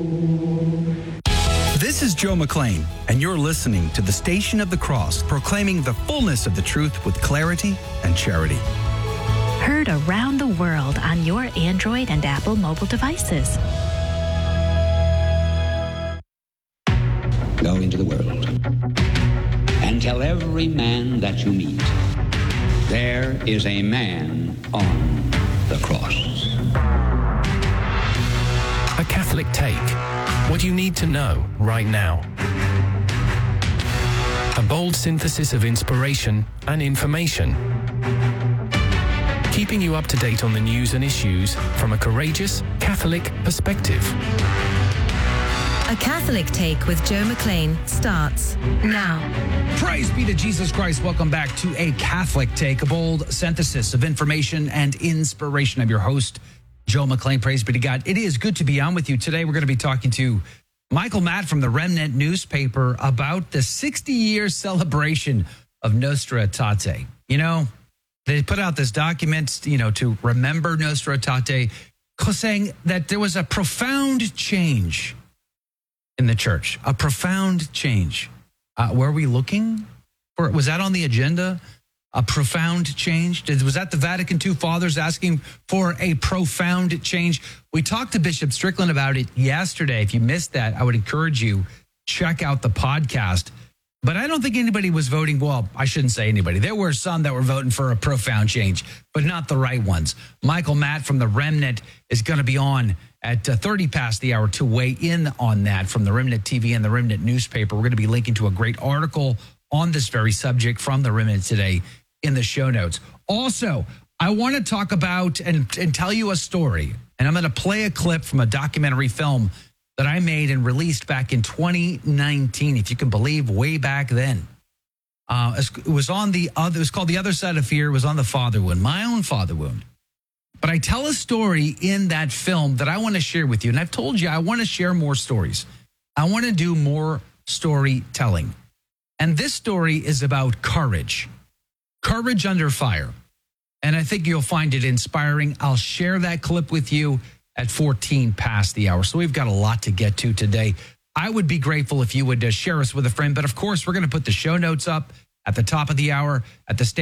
This is Joe McLean, and you're listening to the Station of the Cross, proclaiming the fullness of the truth with clarity and charity. Heard around the world on your Android and Apple mobile devices. Go into the world and tell every man that you meet, there is a man on the cross. A Catholic Take. What you need to know right now. A bold synthesis of inspiration and information. Keeping you up to date on the news and issues from a courageous Catholic perspective. A Catholic Take with Joe McLean starts now. Praise be to Jesus Christ. Welcome back to A Catholic Take, a bold synthesis of information and inspiration. I'm your host, Joe McLean. Praise be to God. It is good to be on with you. Today, we're going to be talking to Michael Matt from the Remnant newspaper about the 60-year celebration of Nostra Aetate. You know, they put out this document, to remember Nostra Aetate, saying that there was a profound change in the church, a profound change. Were we looking for, was that on the agenda? A profound change? Was that the Vatican II fathers asking for a profound change? We talked to Bishop Strickland about it yesterday. If you missed that, I would encourage you, check out the podcast. But I don't think anybody was voting. Well, I shouldn't say anybody. There were some that were voting for a profound change, but not the right ones. Michael Matt from the Remnant is going to be on at 30 past the hour to weigh in on that from the Remnant TV and the Remnant newspaper. We're going to be linking to a great article on this very subject from the Remnant today in the show notes. Also, I want to talk about and tell you a story, and I'm going to play a clip from a documentary film that I made and released back in 2019, if you can believe, way back then. It was called The Other Side of Fear. It was on the father wound, my own father wound. But I tell a story in that film that I want to share with you. And I've told you I want to share more stories. I want to do more storytelling. And this story is about courage. Courage under fire. And I think you'll find it inspiring. I'll share that clip with you at 14 past the hour. So we've got a lot to get to today. I would be grateful if you would share us with a friend. But of course, we're going to put the show notes up at the top of the hour at the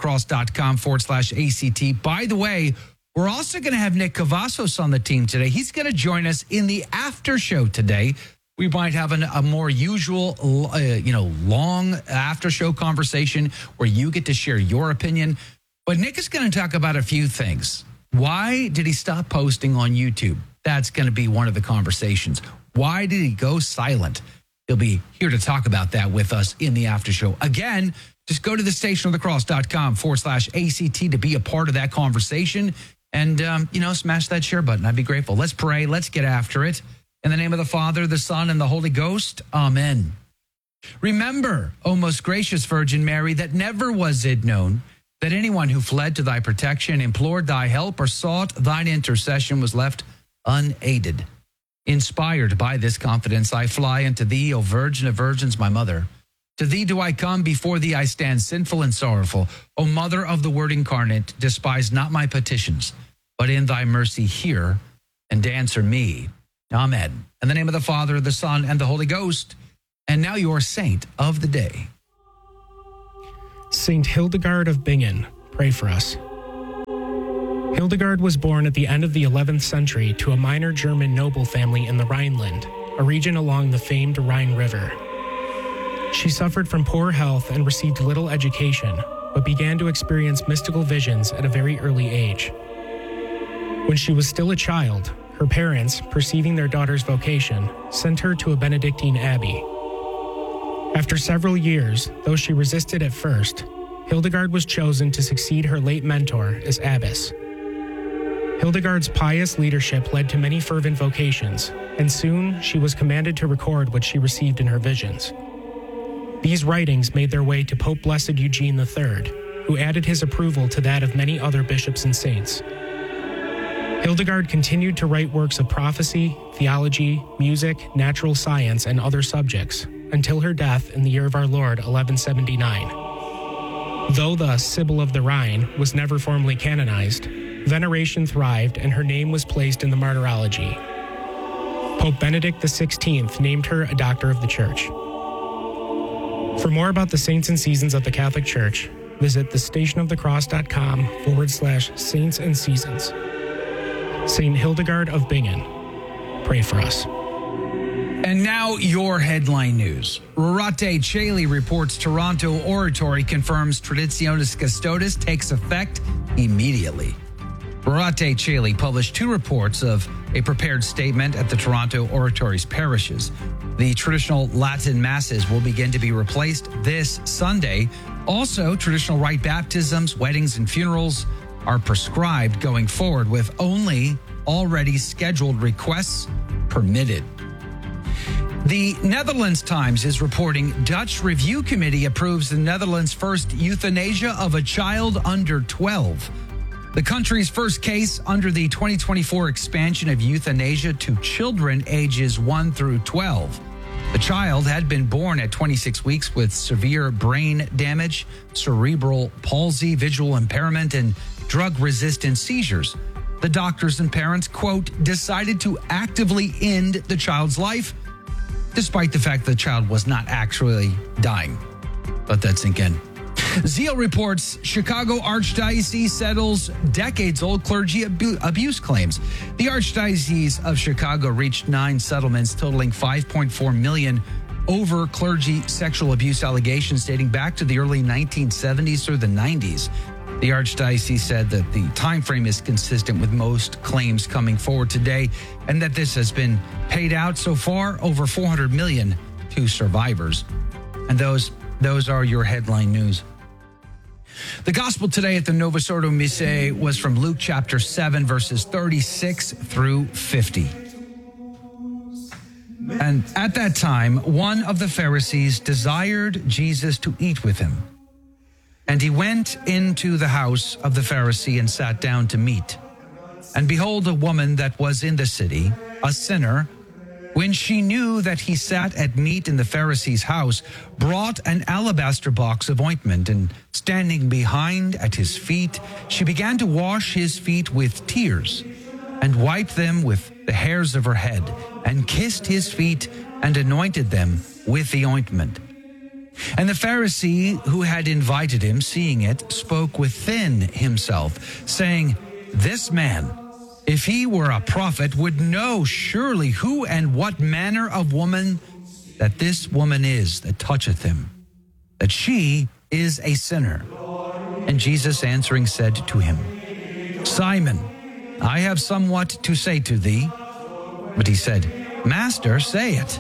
stationofthecross.com/ACT. By the way, we're also going to have Nick Cavazos on the team today. He's going to join us in the after show today. We might have a more usual, long after show conversation where you get to share your opinion. But Nick is going to talk about a few things. Why did he stop posting on YouTube? That's going to be one of the conversations. Why did he go silent? He'll be here to talk about that with us in the after show. Again, just go to the stationofthecross.com/ACT to be a part of that conversation and, smash that share button. I'd be grateful. Let's pray. Let's get after it. In the name of the Father, the Son, and the Holy Ghost. Amen. Remember, O most gracious Virgin Mary, that never was it known that anyone who fled to thy protection, implored thy help, or sought thine intercession was left unaided. Inspired by this confidence, I fly unto thee, O Virgin of Virgins, my mother. To thee do I come, before thee I stand sinful and sorrowful. O Mother of the Word incarnate, despise not my petitions, but in thy mercy hear and answer me. Amen. In the name of the Father, the Son, and the Holy Ghost. And now your saint of the day. Saint Hildegard of Bingen, pray for us. Hildegard was born at the end of the 11th century to a minor German noble family in the Rhineland, a region along the famed Rhine River. She suffered from poor health and received little education, but began to experience mystical visions at a very early age. When she was still a child, her parents, perceiving their daughter's vocation, sent her to a Benedictine abbey. After several years, though she resisted at first, Hildegard was chosen to succeed her late mentor as abbess. Hildegard's pious leadership led to many fervent vocations, and soon she was commanded to record what she received in her visions. These writings made their way to Pope Blessed Eugene III, who added his approval to that of many other bishops and saints. Hildegard continued to write works of prophecy, theology, music, natural science, and other subjects, until her death in the year of our Lord, 1179. Though the Sibyl of the Rhine was never formally canonized, veneration thrived and her name was placed in the Martyrology. Pope Benedict XVI named her a Doctor of the Church. For more about the saints and seasons of the Catholic Church, visit thestationofthecross.com/saints and seasons. Saint Hildegard of Bingen, pray for us. And now your headline news. Rorate Caeli reports Toronto Oratory confirms Traditionis Custodes takes effect immediately. Rorate Caeli published 2 reports of a prepared statement at the Toronto Oratory's parishes. The traditional Latin masses will begin to be replaced this Sunday. Also, traditional rite baptisms, weddings, and funerals are prescribed going forward with only already scheduled requests permitted. The Netherlands Times is reporting Dutch Review Committee approves the Netherlands' first euthanasia of a child under 12. The country's first case under the 2024 expansion of euthanasia to children ages 1 through 12. The child had been born at 26 weeks with severe brain damage, cerebral palsy, visual impairment, and drug-resistant seizures. The doctors and parents, quote, decided to actively end the child's life, despite the fact the child was not actually dying. Let that sink in. Zeal reports Chicago Archdiocese settles decades-old clergy abuse claims. The Archdiocese of Chicago reached 9 settlements totaling $5.4 million over clergy sexual abuse allegations dating back to the early 1970s through the 90s. The Archdiocese said that the time frame is consistent with most claims coming forward today and that this has been paid out so far over $400 million to survivors. And those are your headline news. The gospel today at the Novus Ordo Missae was from Luke chapter 7, verses 36 through 50. And at that time, one of the Pharisees desired Jesus to eat with him. And he went into the house of the Pharisee and sat down to meat. And behold, a woman that was in the city, a sinner, when she knew that he sat at meat in the Pharisee's house, brought an alabaster box of ointment, and standing behind at his feet, she began to wash his feet with tears, and wiped them with the hairs of her head, and kissed his feet, and anointed them with the ointment. And the Pharisee who had invited him, seeing it, spoke within himself, saying, This man, if he were a prophet, would know surely who and what manner of woman that this woman is that toucheth him, that she is a sinner. And Jesus answering said to him, Simon, I have somewhat to say to thee. But he said, Master, say it.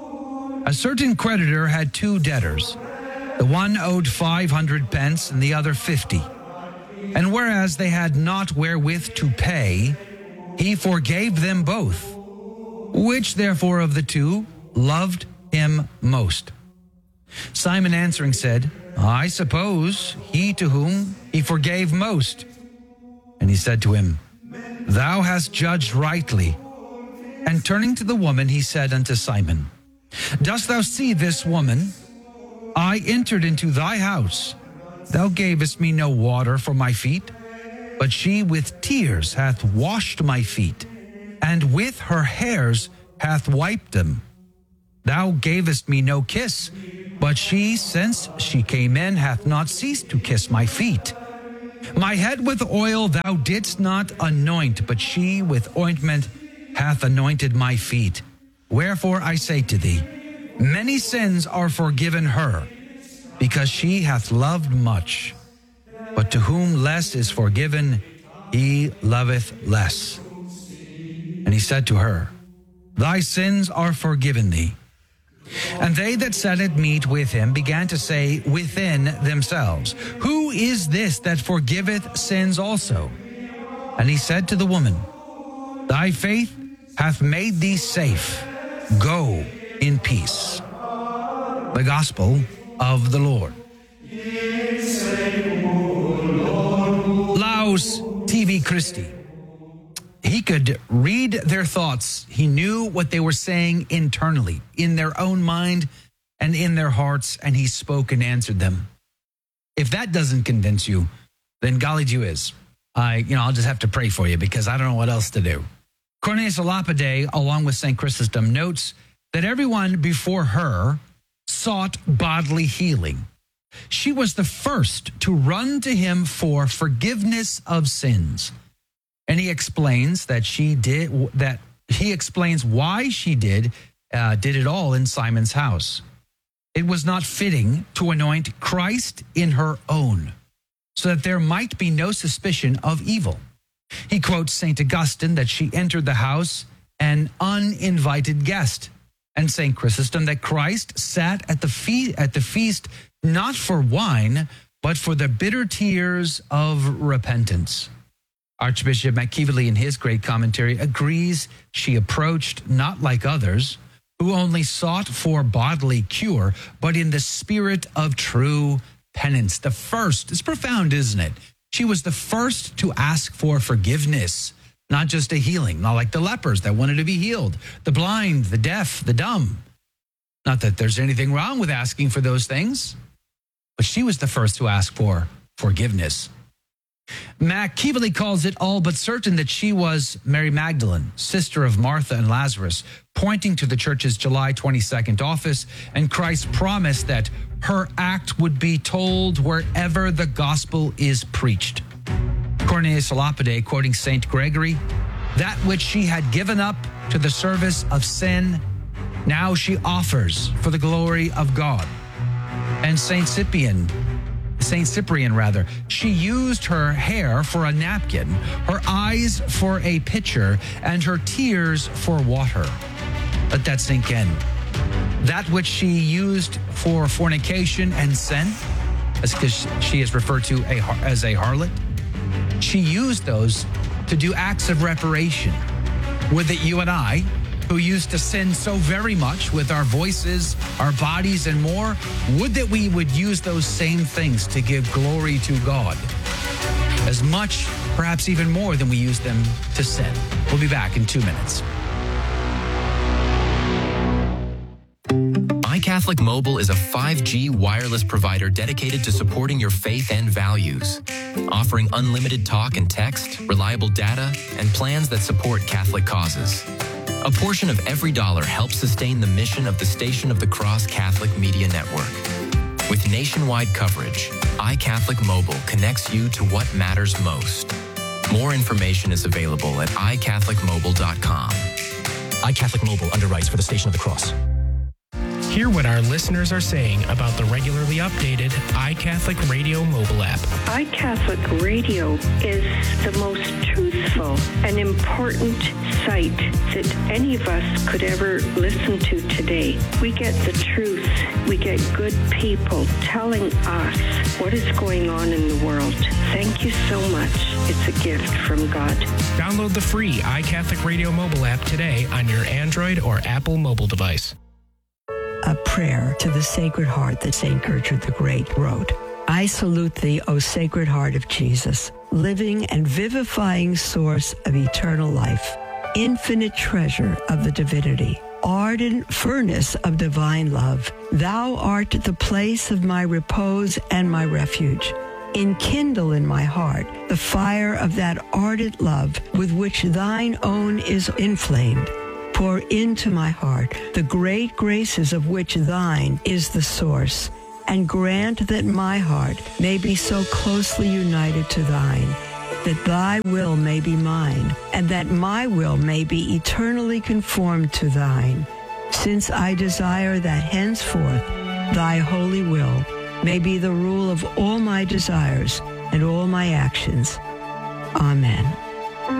A certain creditor had 2 debtors. The one owed 500 pence and the other 50. And whereas they had not wherewith to pay, he forgave them both. Which therefore of the 2 loved him most? Simon answering said, I suppose he to whom he forgave most. And he said to him, Thou hast judged rightly. And turning to the woman, he said unto Simon, Dost thou see this woman? I entered into thy house. Thou gavest me no water for my feet, but she with tears hath washed my feet, and with her hairs hath wiped them. Thou gavest me no kiss, but she, since she came in, hath not ceased to kiss my feet. My head with oil thou didst not anoint, but she with ointment hath anointed my feet. Wherefore I say to thee, many sins are forgiven her, because she hath loved much. But to whom less is forgiven, he loveth less. And he said to her, Thy sins are forgiven thee. And they that sat at meat with him began to say within themselves, Who is this that forgiveth sins also? And he said to the woman, Thy faith hath made thee safe. Go in peace. The Gospel of the Lord. Laus TV Christi. He could read their thoughts. He knew what they were saying internally, in their own mind and in their hearts, and he spoke and answered them. If that doesn't convince you, then golly gee whiz. I'll just have to pray for you because I don't know what else to do. Cornelius a Lapide, along with St. Chrysostom, notes that everyone before her sought bodily healing. She was the first to run to him for forgiveness of sins. And he explains that he explains why she did it all in Simon's house. It was not fitting to anoint Christ in her own, so that there might be no suspicion of evil. He quotes St. Augustine that she entered the house an uninvited guest, and St. Chrysostom that Christ sat at the feast not for wine, but for the bitter tears of repentance. Archbishop McKeeverly, in his great commentary, agrees she approached not like others, who only sought for bodily cure, but in the spirit of true penance. The first, it's profound, isn't it? She was the first to ask for forgiveness, not just a healing, not like the lepers that wanted to be healed, the blind, the deaf, the dumb. Not that there's anything wrong with asking for those things, but she was the first to ask for forgiveness. McKeeverly calls it all but certain that she was Mary Magdalene, sister of Martha and Lazarus, pointing to the church's July 22nd office and Christ's promise that her act would be told wherever the gospel is preached. Cornelius a Lapide, quoting St. Gregory, that which she had given up to the service of sin, now she offers for the glory of God. And St. Cyprian, she used her hair for a napkin, her eyes for a pitcher, and her tears for water. Let that sink in. That which she used for fornication and sin, because she is referred to as a harlot, she used those to do acts of reparation. Would that you and I, who used to sin so very much with our voices, our bodies, and more, would that we would use those same things to give glory to God, as much, perhaps even more than we use them to sin. We'll be back in 2 minutes. iCatholic Mobile is a 5G wireless provider dedicated to supporting your faith and values, offering unlimited talk and text, reliable data, and plans that support Catholic causes. A portion of every dollar helps sustain the mission of the Station of the Cross Catholic Media Network. With nationwide coverage, iCatholic Mobile connects you to what matters most. More information is available at iCatholicMobile.com. iCatholic Mobile underwrites for the Station of the Cross. Hear what our listeners are saying about the regularly updated iCatholic Radio mobile app. iCatholic Radio is the most truthful and important site that any of us could ever listen to today. We get the truth. We get good people telling us what is going on in the world. Thank you so much. It's a gift from God. Download the free iCatholic Radio mobile app today on your Android or Apple mobile device. A prayer to the Sacred Heart that St. Gertrude the Great wrote. I salute thee, O Sacred Heart of Jesus, living and vivifying source of eternal life, infinite treasure of the divinity, ardent furnace of divine love. Thou art the place of my repose and my refuge. Enkindle in my heart the fire of that ardent love with which thine own is inflamed. Pour into my heart the great graces of which thine is the source, and grant that my heart may be so closely united to thine, that thy will may be mine, and that my will may be eternally conformed to thine, since I desire that henceforth thy holy will may be the rule of all my desires and all my actions. Amen.